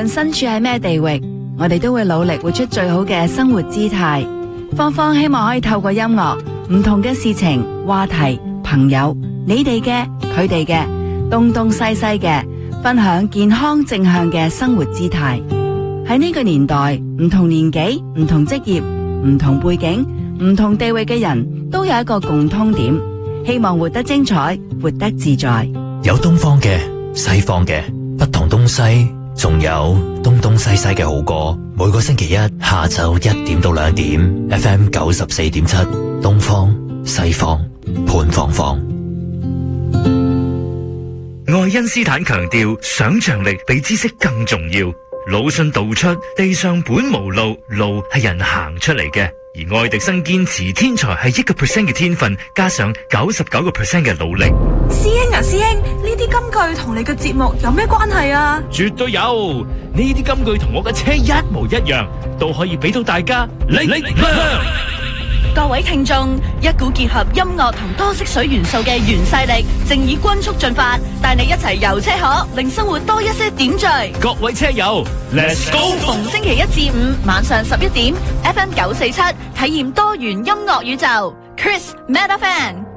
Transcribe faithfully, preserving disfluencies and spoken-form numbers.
論身處喺咩地域，我哋都會努力活出最好嘅生活姿態。芳芳希望可以透過音樂，唔同嘅事情、話題、朋友，你哋嘅、佢哋嘅，東東西西嘅，分享健康正向嘅生活姿態。喺呢個年代，唔同年紀、唔同職業、唔同背景、唔同地域嘅人都有一個共通點，希望活得精彩，活得自在。 有東方嘅、西方嘅，不同東西，仲有東東西西嘅好歌。每個星期一下晝一點到兩點 ，F M 九十四點七，東方西方潘芳芳。 愛因斯坦強調，想象力比知識更重要。魯迅道出，地上本無路，路係人行出嚟嘅。而愛迪生堅持，天才係一個 percent 嘅天分，加上九十九個 percent 嘅努力。 師兄啊，師兄，呢啲金句同你嘅節目有咩關係啊？ 絕對有，呢啲金句同我嘅車一模一樣，都可以俾到大家力力量。 各位聽眾，一股結合音樂同多色水元素嘅原勢力，正以均速進發，帶你一齊遊車河，令生活多一些點綴。 各位車友 ，Let's go！ 逢星期一至五晚上十一點 ，F M 九四七，體驗多元音樂宇宙。Chris Meta Fan。